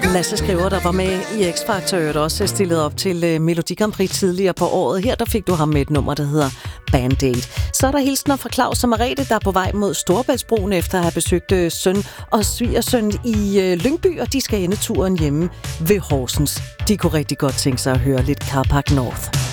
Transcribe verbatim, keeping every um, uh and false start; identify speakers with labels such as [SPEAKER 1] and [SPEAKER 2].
[SPEAKER 1] Lasse Skriver, der var med i X-Factor, og også stillet op til Melodi Grand Prix tidligere på året. Her der fik du ham med et nummer, der hedder Band-Aid. Så er der hilsner fra Claus og Merete, der er på vej mod Storebæltsbroen efter at have besøgt søn og svigersøn i Lyngby, og de skal ende turen hjemme ved Horsens. De kunne rigtig godt tænke sig at høre lidt Carpark North.